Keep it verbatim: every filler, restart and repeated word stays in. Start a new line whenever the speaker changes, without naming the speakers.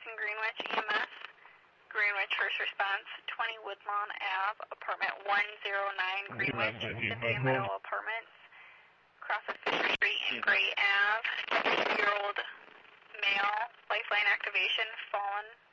and Greenwich E M S. Greenwich First Response, twenty Woodlawn Ave, apartment one oh nine, Greenwich, Cynthia Meadow Apartments, cross of Fisher Street and Gray Ave, two-year-old male, lifeline activation, fallen